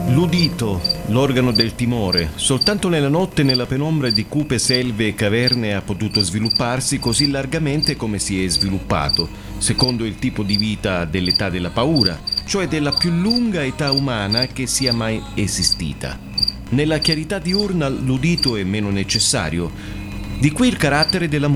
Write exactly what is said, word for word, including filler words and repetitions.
L'udito, l'organo del timore, soltanto nella notte nella penombra di cupe selve e caverne ha potuto svilupparsi così largamente come si è sviluppato, secondo il tipo di vita dell'età della paura, cioè della più lunga età umana che sia mai esistita. Nella chiarità diurna l'udito è meno necessario. Di qui il carattere della